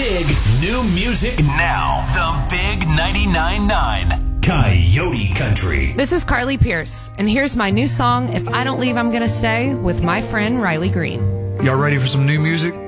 Big new music now. The Big 99.9 Coyote Country. This is Carly Pierce, and here's my new song, If I Don't Leave, I'm Gonna Stay, with my friend Riley Green. Y'all ready for some new music?